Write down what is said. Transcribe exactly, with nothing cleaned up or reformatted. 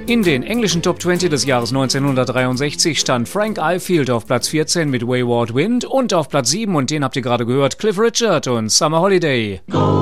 In den englischen Top zwanzig des Jahres neunzehnhundertdreiundsechzig stand Frank Ifield auf Platz vierzehn mit Wayward Wind und auf Platz sieben, und den habt ihr gerade gehört, Cliff Richard und Summer Holiday.